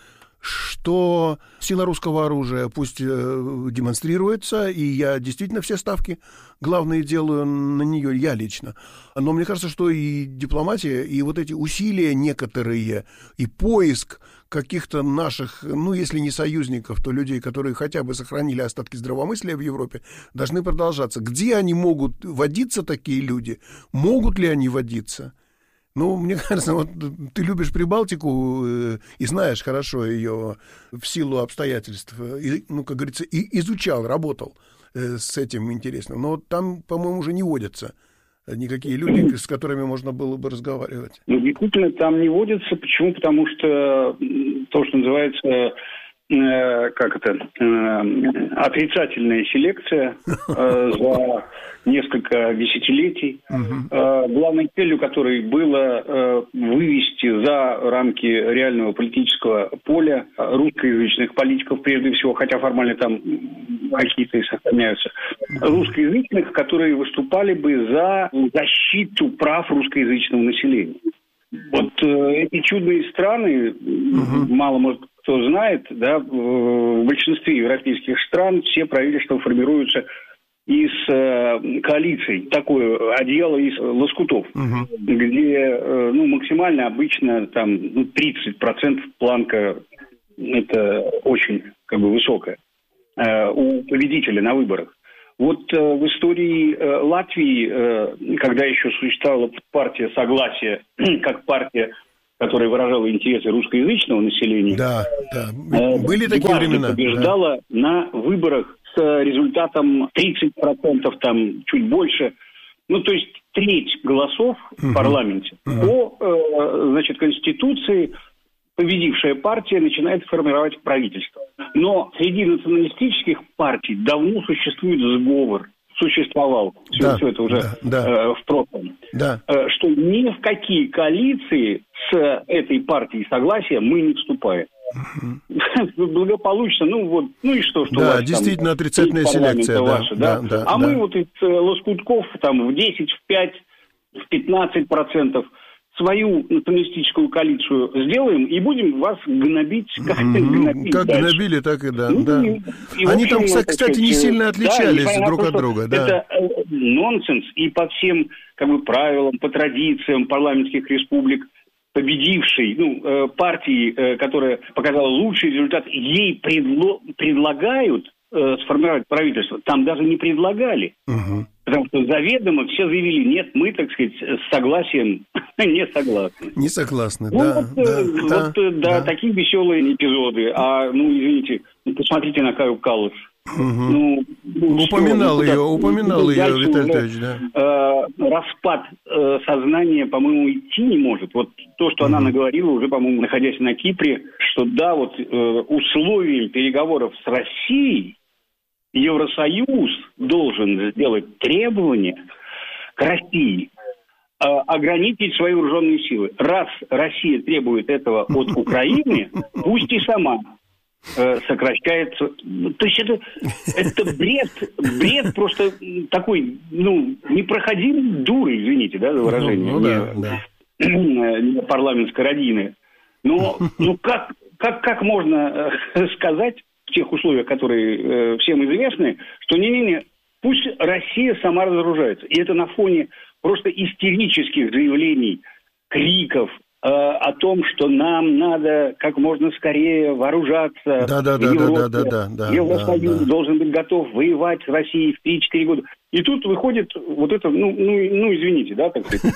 что сила русского оружия пусть демонстрируется, и я действительно все ставки главные делаю на нее, я лично. Но мне кажется, что и дипломатия, и вот эти усилия некоторые, и поиск каких-то наших, ну, если не союзников, то людей, которые хотя бы сохранили остатки здравомыслия в Европе, должны продолжаться. Где они могут водиться, такие люди? Могут ли они водиться? Ну, мне кажется, вот ты любишь Прибалтику э, и знаешь хорошо ее в силу обстоятельств, и, ну, как говорится, и изучал, работал э, с этим интересным. Но там, по-моему, уже не водятся никакие люди, с которыми можно было бы разговаривать. Ну, действительно, там не водятся. Почему? Потому что то, что называется, э, как это, э, отрицательная селекция э, за несколько десятилетий, uh-huh. главной целью которой было вывести за рамки реального политического поля русскоязычных политиков, прежде всего, хотя формально там какие-то и сохраняются, uh-huh. русскоязычных, которые выступали бы за защиту прав русскоязычного населения. Вот э, эти чудные страны, угу. мало может кто знает, да, в большинстве европейских стран все правительства формируются из э, коалиций, такое одеяло из лоскутов, угу. где э, ну, максимально обычно там ну, тридцать процентов планка, это очень как бы высокая, э, у победителя на выборах. Вот э, в истории э, Латвии, э, когда еще существовала партия Согласия, как партия, которая выражала интересы русскоязычного населения, да, да. Были э, такие времена. Побеждала да. на выборах с результатом тридцать процентов, там чуть больше, ну то есть треть голосов uh-huh. в парламенте. Uh-huh. По, э, значит, Конституции победившая партия начинает формировать правительство. Но среди националистических партий давно существует сговор, существовал, все, да, все это уже да, да. Э, в прошлом, да. э, что ни в какие коалиции с этой партией Согласия мы не вступаем. Угу. Благополучно, ну вот, ну и что, что да, вас, действительно там, отрицательная селекция, ваша, да, да, да, а да. мы вот из лоскутков там в десять, в пять, в пятнадцать процентов свою националистическую коалицию сделаем и будем вас гнобить, как mm-hmm. гнобить как дальше. Гнобили, так и да. Ну, да. И, и Они общем, там, кстати, сказать, не сильно отличались да, друг от друга. Да. Это э, нонсенс, и по всем как бы, правилам, по традициям парламентских республик победившей ну, э, партии, э, которая показала лучший результат, ей предло- предлагают э, сформировать правительство. Там даже не предлагали. Угу. Потому что заведомо все заявили, нет, мы, так сказать, с согласием не согласны. Не согласны, ну, да. Вот, да, вот, да, да, такие веселые эпизоды. А, ну, извините, посмотрите на Каю Каллас. Угу. Ну, упоминал что, ее, ну, упоминал ну, ее Виталий Тович, да. Э, распад э, сознания, по-моему, идти не может. Вот то, что угу. она наговорила, уже, по-моему, находясь на Кипре, что да, вот э, условием переговоров с Россией Евросоюз должен сделать требования к России, э, ограничить свои вооруженные силы. Раз Россия требует этого от Украины, пусть и сама э, сокращается. То есть это, это бред, бред просто такой, ну, непроходимый дуры, извините, да, за выражение, ну, ну, да, не, да. не парламентской родины. Но ну, как, как, как можно сказать, в тех условиях, которые э, всем известны, что не-не-не, пусть Россия сама разоружается. И это на фоне просто истерических заявлений, криков э, о том, что нам надо как можно скорее вооружаться. Да-да-да. Евросоюз должен быть готов воевать с Россией в три-четыре года. И тут выходит вот это, ну, ну, ну извините, да, так сказать.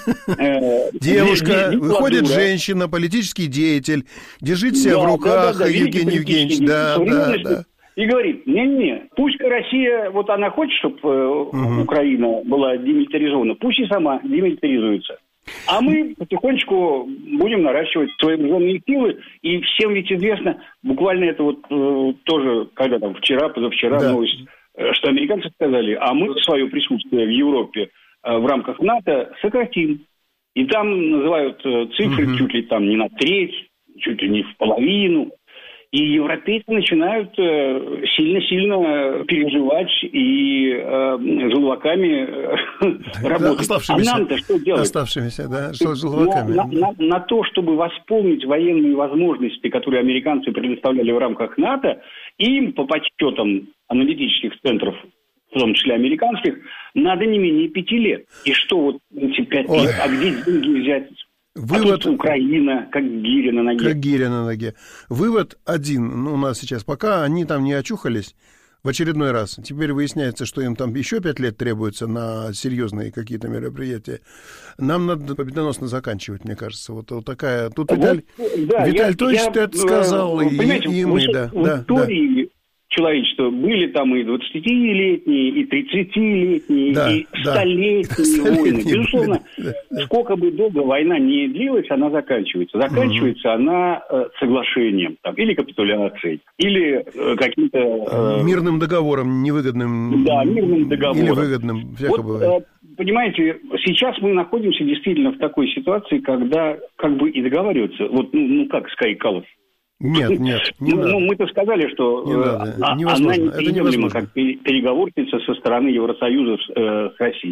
Девушка, выходит женщина, политический деятель, держит себя в руках, Евгений Евгеньевич, да, да, да. И говорит, не-не, пусть Россия, вот она хочет, чтобы Украина была демилитаризована, пусть и сама демилитаризуется. А мы потихонечку будем наращивать свои вооруженные силы, и всем ведь известно, буквально это вот тоже, когда там вчера, позавчера новость, что американцы сказали, а мы свое присутствие в Европе э, в рамках НАТО сократим. И там называют э, цифры uh-huh. чуть ли там не на треть, чуть ли не в половину. И европейцы начинают э, сильно-сильно переживать и э, желваками э, работать. А нам-то что делать? Оставшимися, да, что с желваками? На, на, на то, чтобы восполнить военные возможности, которые американцы предоставляли в рамках НАТО, им по подсчетам аналитических центров, в том числе американских, надо не менее пяти лет. И что вот эти пять Ой. лет, а где деньги взять? Вывод... А тут Украина, как гиря на ноге. Как гиря на ноге. Вывод один, ну, у нас сейчас, пока они там не очухались в очередной раз, теперь выясняется, что им там еще пять лет требуется на серьезные какие-то мероприятия, нам надо победоносно заканчивать, мне кажется. Вот, вот такая... Тут вот, Виталь, да, Виталь Тович это сказал, и, и мы, да. В да, истории да. человечества были там и двадцатилетние, и тридцатилетние, да, и столетние да. войны. Безусловно, да, да. сколько бы долго война не длилась, она заканчивается. Заканчивается угу. она э, соглашением, там, или капитуляцией, или э, каким-то... Э, мирным договором, невыгодным. Да, мирным договором. Или выгодным, всяко вот, бывает. Э, понимаете, сейчас мы находимся действительно в такой ситуации, когда как бы и договариваться. Вот, ну, ну как Скай Каллас. Нет, нет, не ну, надо. Ну, мы-то сказали, что не надо. А, она неприемлема как переговорщица со стороны Евросоюза с, э, с Россией.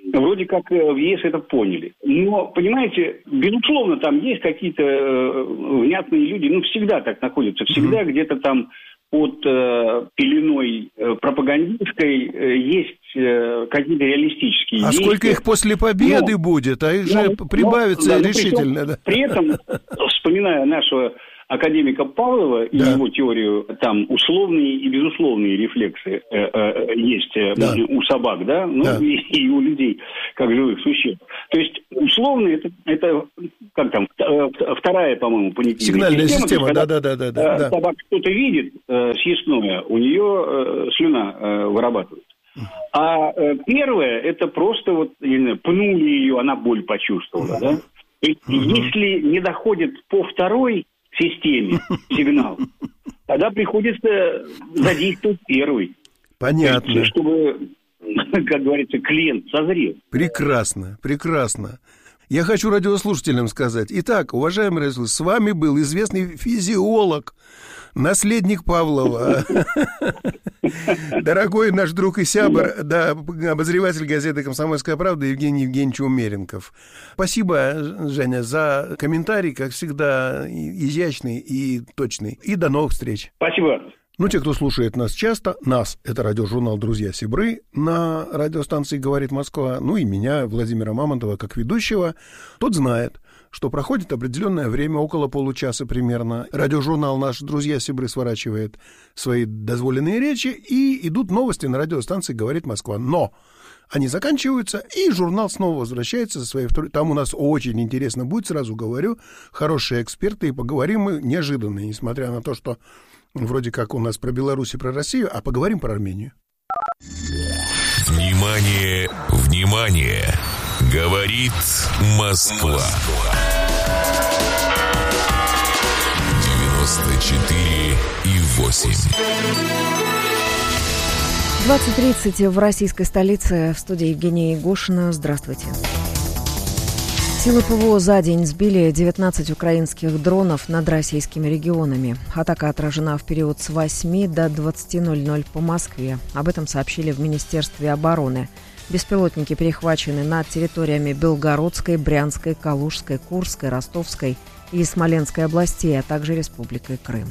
вроде как в ЕС это поняли. Но, понимаете, безусловно, там есть какие-то внятные люди, ну, всегда так находятся, всегда mm-hmm. где-то там под э, пеленой э, пропагандистской э, есть э, какие-то реалистические а действия. А сколько их после победы но, будет? А их но, же прибавится но, да, решительно. При, да. при этом, вспоминая нашего академика Павлова и да. его теорию, там условные и безусловные рефлексы э, э, есть э, да. у собак, да, ну да. И, и у людей, как живых существ. То есть условные это, это как там, вторая, по-моему, понятийная сигнальная система. система Да, да, да, да, да, да. Собака что-то видит э, съестное, у нее э, слюна э, вырабатывает. А э, первое, это просто вот, не знаю, пнули ее, она боль почувствовала, да. То есть, угу. если не доходит по второй системе сигнал, тогда приходится задействовать первый. Понятно. Есть, чтобы, как говорится, клиент созрел. Прекрасно, прекрасно. Я хочу радиослушателям сказать. Итак, уважаемые радиослушатели, с вами был известный физиолог, наследник Павлова, дорогой наш друг и сябр, да, обозреватель газеты «Комсомольская правда» Евгений Евгеньевич Умеренков. Спасибо, Женя, за комментарий, как всегда, изящный и точный. И до новых встреч. Спасибо. Ну, те, кто слушает нас часто, нас, это радиожурнал «Друзья Сибры» на радиостанции «Говорит Москва», ну и меня, Владимира Мамонтова, как ведущего, тот знает, что проходит определенное время, около получаса примерно. Радиожурнал наш «Друзья Сибры» сворачивает свои дозволенные речи, и идут новости на радиостанции «Говорит Москва». Но они заканчиваются, и журнал снова возвращается за своей второй. Там у нас очень интересно будет, сразу говорю, хорошие эксперты, и поговорим мы неожиданно, несмотря на то, что вроде как у нас про Беларусь и про Россию, а поговорим про Армению. Внимание, внимание! Говорит Москва. девяносто четыре и восемь. двадцать тридцать в российской столице. В студии Евгения Егошина. Здравствуйте. Силы ПВО за день сбили девятнадцать украинских дронов над российскими регионами. Атака отражена в период с восьми до двадцати ноль-ноль по Москве. Об этом сообщили в Министерстве обороны. Беспилотники перехвачены над территориями Белгородской, Брянской, Калужской, Курской, Ростовской и Смоленской областей, а также Республикой Крым.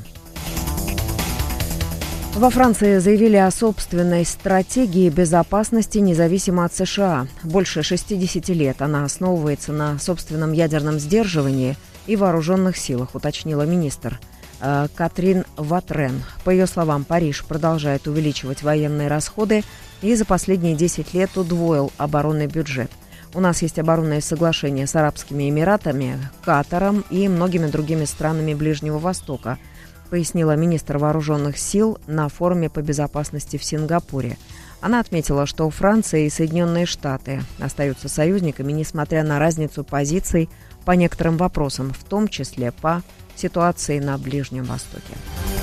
Во Франции заявили о собственной стратегии безопасности, независимо от США. Больше шестидесяти лет она основывается на собственном ядерном сдерживании и вооруженных силах, уточнила министр э, Катрин Ватрен. По ее словам, Париж продолжает увеличивать военные расходы и за последние десять лет удвоил оборонный бюджет. У нас есть оборонные соглашения с Арабскими Эмиратами, Катаром и многими другими странами Ближнего Востока, пояснила министр вооруженных сил на форуме по безопасности в Сингапуре. Она отметила, что Франция и Соединенные Штаты остаются союзниками, несмотря на разницу позиций по некоторым вопросам, в том числе по ситуации на Ближнем Востоке.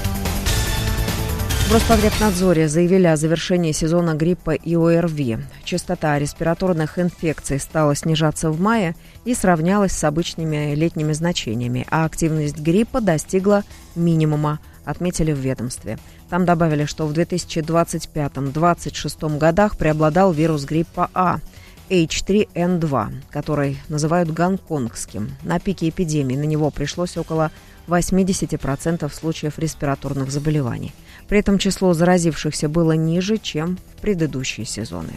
В Роспотребнадзоре заявили о завершении сезона гриппа и ОРВИ. Частота респираторных инфекций стала снижаться в мае и сравнялась с обычными летними значениями, а активность гриппа достигла минимума, отметили в ведомстве. Там добавили, что в две тысячи двадцать пятом — две тысячи двадцать шестом годах преобладал вирус гриппа А эйч три эн два, который называют гонконгским. На пике эпидемии на него пришлось около восемьдесят процентов случаев респираторных заболеваний. При этом число заразившихся было ниже, чем в предыдущие сезоны.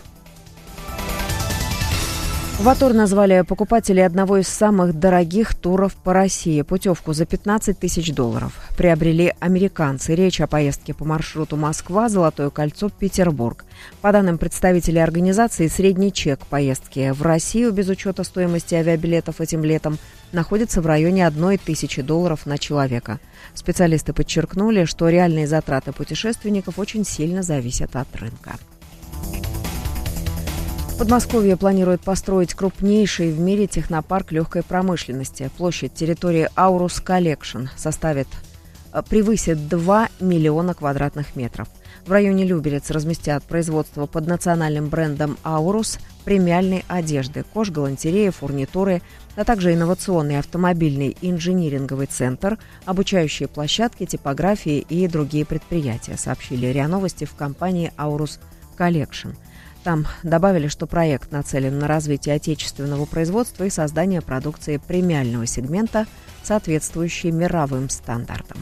В Атур назвали покупателей одного из самых дорогих туров по России. Путевку за пятнадцать тысяч долларов приобрели американцы. Речь о поездке по маршруту Москва, Золотое кольцо, Петербург. По данным представителей организации, средний чек поездки в Россию без учета стоимости авиабилетов этим летом находится в районе одной тысячи долларов на человека. Специалисты подчеркнули, что реальные затраты путешественников очень сильно зависят от рынка. Подмосковье планирует построить крупнейший в мире технопарк легкой промышленности. Площадь территории Aurus Collection составит, превысит два миллиона квадратных метров. В районе Люберец разместят производство под национальным брендом Aurus премиальной одежды, кожгалантереи, фурнитуры, а также инновационный автомобильный инжиниринговый центр, обучающие площадки, типографии и другие предприятия, сообщили РИА Новости в компании Aurus Collection. Там добавили, что проект нацелен на развитие отечественного производства и создание продукции премиального сегмента, соответствующей мировым стандартам.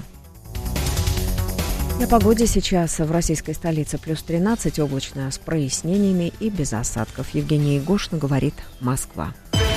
На погоде сейчас в российской столице плюс тринадцать, облачно с прояснениями и без осадков. Евгения Егошина, говорит Москва.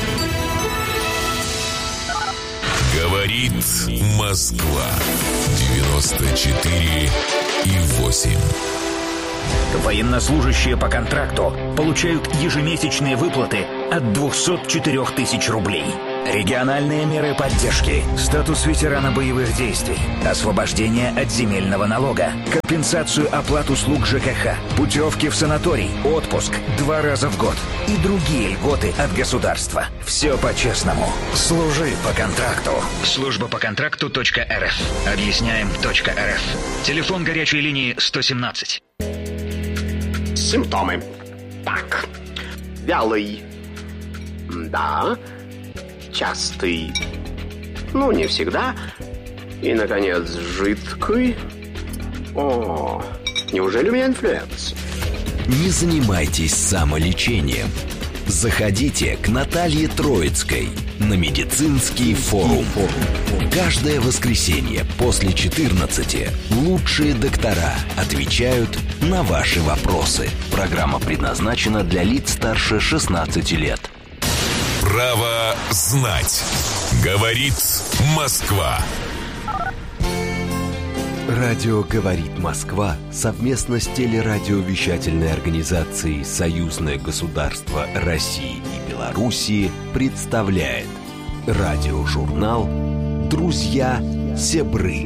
Говорит Москва. девяносто четыре и восемь. Военнослужащие по контракту получают ежемесячные выплаты от двести четыре тысячи рублей. Региональные меры поддержки, статус ветерана боевых действий, освобождение от земельного налога, компенсацию оплат услуг ЖКХ, путевки в санаторий, отпуск два раза в год и другие льготы от государства. Все по-честному. Служи по контракту. Служба по контракту точка эр эф. Объясняем точка эр эф. Телефон горячей линии сто семнадцать. Симптомы. Так. Вялый. Да. Частый. Ну, не всегда. И, наконец, жидкий. О, неужели у меня инфлюенс? Не занимайтесь самолечением. Заходите к Наталье Троицкой на медицинский форум. Каждое воскресенье после четырнадцати лучшие доктора отвечают на ваши вопросы. Программа предназначена для лиц старше шестнадцати лет. Право знать. Говорит Москва. Радио «Говорит Москва» совместно с телерадиовещательной организацией «Союзное государство России и Белоруссии» представляет радиожурнал «Друзья Сябры».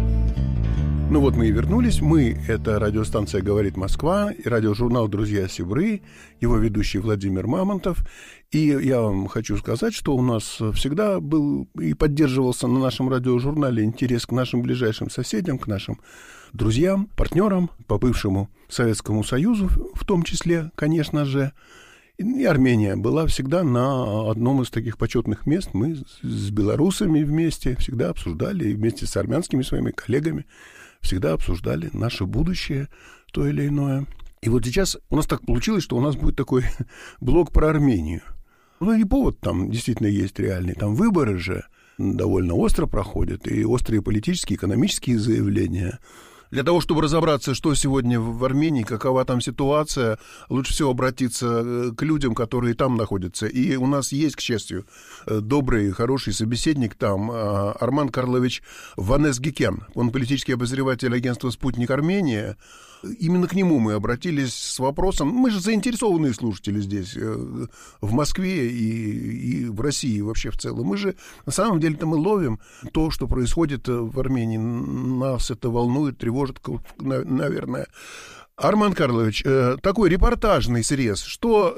Ну вот мы и вернулись. Мы — это радиостанция «Говорит Москва» и радиожурнал «Друзья Сябры», его ведущий Владимир Мамонтов. И я вам хочу сказать, что у нас всегда был и поддерживался на нашем радиожурнале интерес к нашим ближайшим соседям, к нашим друзьям, партнерам, по бывшему Советскому Союзу в том числе, конечно же. И Армения была всегда на одном из таких почетных мест. Мы с белорусами вместе всегда обсуждали, и вместе с армянскими своими коллегами всегда обсуждали наше будущее, то или иное. И вот сейчас у нас так получилось, что у нас будет такой блок про Армению. Ну и повод там действительно есть реальный. Там выборы же довольно остро проходят, и острые политические, экономические заявления. Для того, чтобы разобраться, что сегодня в Армении, какова там ситуация, лучше всего обратиться к людям, которые там находятся. И у нас есть, к счастью, добрый, хороший собеседник там, Арман Карлович Ванес-Гикян. Он политический обозреватель агентства «Спутник Армения». Именно к нему мы обратились с вопросом. Мы же заинтересованные слушатели здесь, в Москве и, и в России вообще в целом. Мы же, на самом деле-то мы ловим то, что происходит в Армении. Нас это волнует, тревожит, наверное. Арман Карлович, такой репортажный срез, что,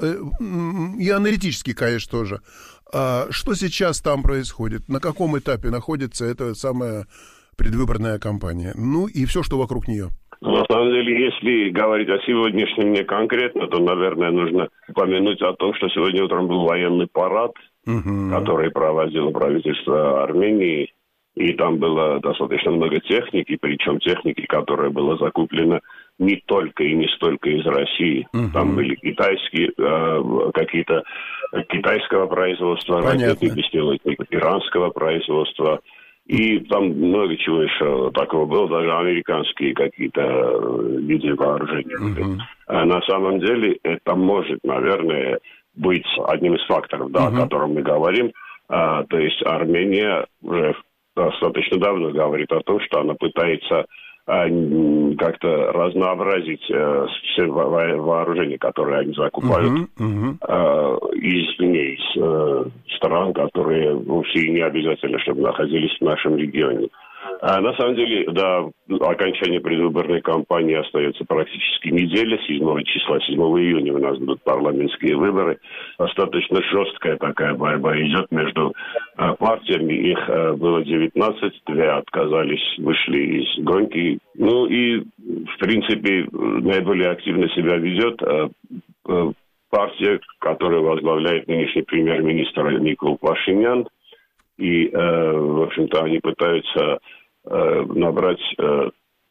и аналитический, конечно, тоже. Что сейчас там происходит? На каком этапе находится эта самая предвыборная кампания? Ну и все, что вокруг нее. На самом деле, если говорить о сегодняшнем не конкретно, то, наверное, нужно упомянуть о том, что сегодня утром был военный парад, uh-huh. который проводило правительство Армении, и там было достаточно много техники, причем техники, которая была закуплена не только и не столько из России. Uh-huh. Там были китайские, э, какие-то китайского производа, ракеты, беспилотники иранского производства. И там много чего еще такого было, даже американские какие-то виды вооружения. Uh-huh. А на самом деле это может, наверное, быть одним из факторов, да, uh-huh. о котором мы говорим. А, то есть Армения уже достаточно давно говорит о том, что она пытается а, как-то разнообразить а, все во- вооружения, которые они закупают uh-huh. Uh-huh. А, из, не, из а, стран, которые вовсе не обязательно, чтобы находились в нашем регионе. А на самом деле, до окончания предвыборной кампании остается практически неделя. седьмого числа, седьмого июня у нас будут парламентские выборы. Достаточно жесткая такая борьба идет между а, партиями. Их а, было девятнадцать, две отказались, вышли из гонки. Ну и, в принципе, наиболее активно себя ведет а, а, партия, которую возглавляет нынешний премьер-министр Никол Пашинян. И, э, в общем-то, они пытаются э, набрать э,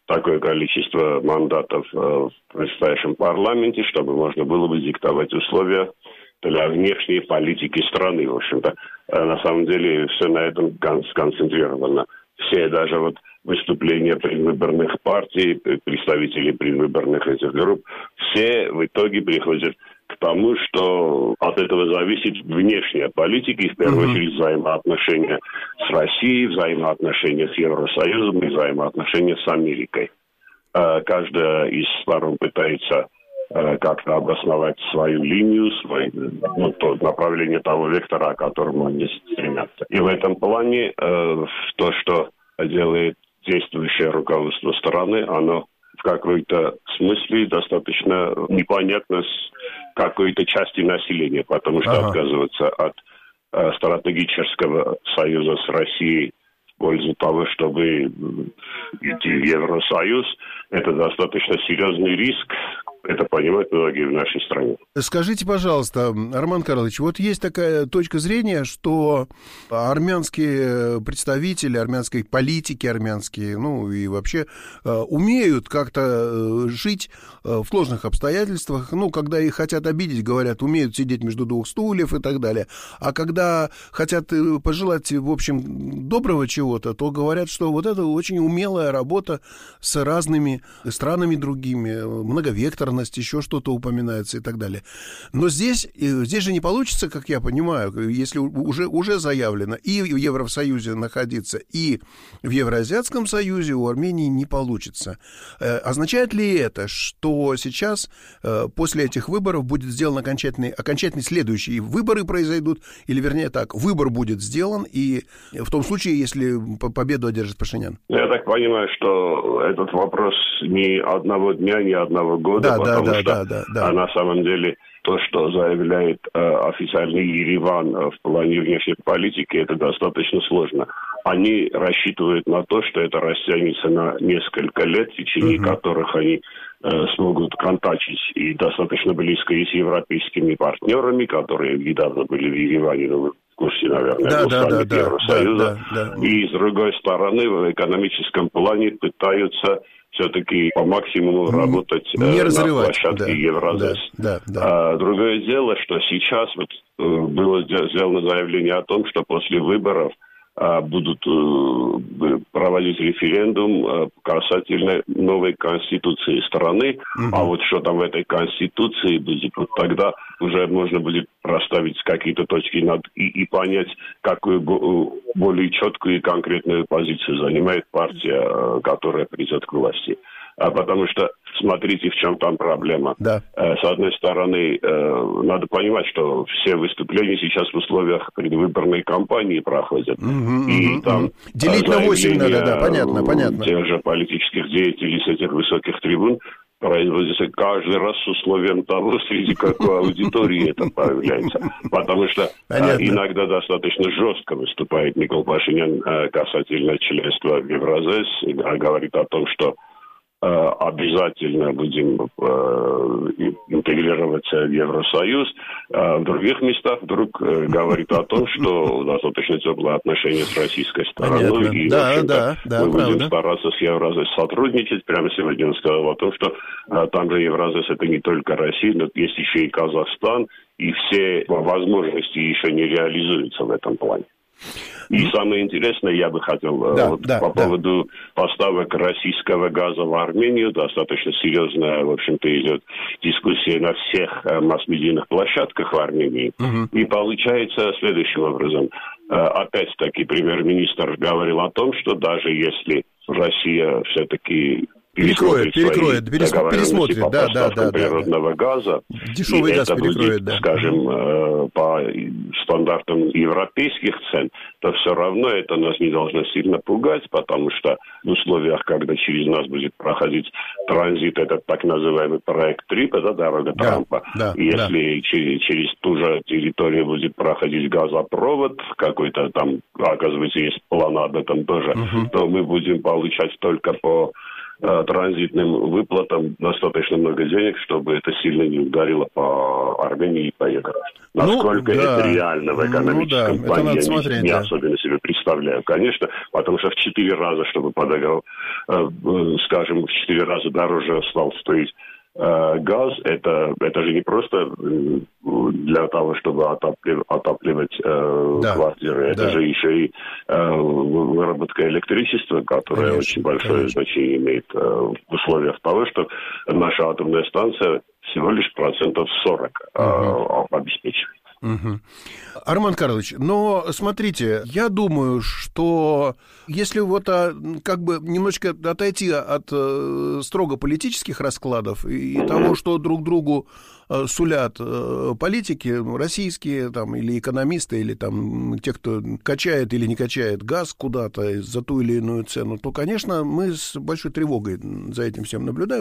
такое количество мандатов в предстоящем парламенте, чтобы можно было бы диктовать условия для внешней политики страны. В общем-то, на самом деле все на этом сконцентрировано. Все даже вот выступления предвыборных партий, представителей предвыборных этих групп, все в итоге приходят к тому, что от этого зависит внешняя политика, и в первую очередь взаимоотношения с Россией, взаимоотношения с Евросоюзом и взаимоотношения с Америкой. Каждая из сторон пытается как-то обосновать свою линию, свой, ну, то направление того вектора, к которому они стремятся. И в этом плане э, то, что делает действующее руководство страны, оно в какой-то смысле достаточно непонятно с какой-то части населения, потому что ага. отказываться от э, стратегического союза с Россией в пользу того, чтобы идти в Евросоюз, это достаточно серьезный риск. Это понимают многие в нашей стране. Скажите, пожалуйста, Роман Карлович, вот есть такая точка зрения, что армянские представители, армянские политики, армянские, ну и вообще умеют как-то жить в сложных обстоятельствах. Ну, когда их хотят обидеть, говорят, умеют сидеть между двух стульев и так далее. А когда хотят пожелать, в общем, доброго чего-то, то говорят, что вот это очень умелая работа с разными странами другими, многовекторная, еще что-то упоминается и так далее. Но здесь, здесь же не получится, как я понимаю, если уже, уже заявлено и в Евросоюзе находиться, и в Евроазиатском союзе у Армении не получится. Означает ли это, что сейчас после этих выборов будет сделан окончательный, окончательный следующий выборы произойдут, или вернее так, выбор будет сделан, и в том случае, если победу одержит Пашинян? Я так понимаю, что этот вопрос ни одного дня, ни одного года, да, потому да, что да, да, да. на самом деле то, что заявляет э, официальный Ереван э, в плане внешней политики, это достаточно сложно. Они рассчитывают на то, что это растянется на несколько лет, в течение uh-huh. которых они э, смогут контактить и достаточно близко и с европейскими партнерами, которые недавно были в Ереване, но вы в курсе, наверное, да, да, да, да, Евросоюза. Да, да, да. И, с другой стороны, в экономическом плане пытаются все-таки по максимуму работать не э, на да, площадке Евразес. Да, да, да. А, другое дело, что сейчас вот, э, было сделано заявление о том, что после выборов э, будут э, проводить референдум э, касательно новой конституции страны. Угу. А вот что там в этой конституции будет, вот тогда уже можно будет расставить какие-то точки над и, и понять, какую более четкую и конкретную позицию занимает партия, которая придет к власти. А потому что, смотрите, в чем там проблема. Да. С одной стороны, надо понимать, что все выступления сейчас в условиях предвыборной кампании проходят. Угу, и угу, там угу. Делить на восемь надо, да, понятно, понятно. Тех же политических деятелей с этих высоких трибун производится каждый раз с условием того, среди какой аудитории это появляется. Потому что Понятно. иногда достаточно жестко выступает Никол Пашинян касательно членства в Евразес, говорит о том, что обязательно будем интегрироваться в Евросоюз. А в других местах вдруг говорит о том, что достаточно теплые отношения с российской стороной. Понятно. И, да, в общем-то, да, да, мы правда. будем стараться с Евразес сотрудничать. Прямо сегодня он сказал о том, что а, там же Евразес это не только Россия, но есть еще и Казахстан, и все возможности еще не реализуются в этом плане. И самое интересное, я бы хотел да, вот, да, по да. поводу поставок российского газа в Армению. Достаточно серьезная, в общем-то, идет дискуссия на всех масс-медийных площадках в Армении. Угу. И получается следующим образом. Опять-таки премьер-министр говорил о том, что даже если Россия все-таки перекроет, перекроет, пересмотрит, по да, да, да, природного да. газа. Дешевый газ это перекроет, будет, да. скажем, по стандартам европейских цен, то все равно это нас не должно сильно пугать, потому что в условиях, когда через нас будет проходить транзит, этот так называемый проект Трипа, да, дорога да, Трампа, да, если да. Через, через ту же территорию будет проходить газопровод, какой-то там, оказывается, есть план об этом тоже, угу. то мы будем получать только по транзитным выплатам достаточно много денег, чтобы это сильно не ударило по Армении и по ее гражданам. Насколько ну, да. это реально в экономическом ну, да. плане, я не, не да. особенно себе представляю. Конечно, потому что в четыре раза, чтобы по договору, скажем, в четыре раза дороже стал стоить газ, это, это же не просто для того, чтобы отоплив, отапливать э, да, квартиры, это да. же еще и э, выработка электричества, которое конечно, очень большое конечно. значение имеет э, в условиях того, что наша атомная станция всего лишь процентов сорок э, угу. обеспечивает. Угу. Арман Карлович, но смотрите, я думаю, что если вот а, как бы немножечко отойти от а, строго политических раскладов и, и того, что друг другу а, сулят а, политики российские там, или экономисты, или там те, кто качает или не качает газ куда-то за ту или иную цену, то, конечно, мы с большой тревогой за этим всем наблюдаем.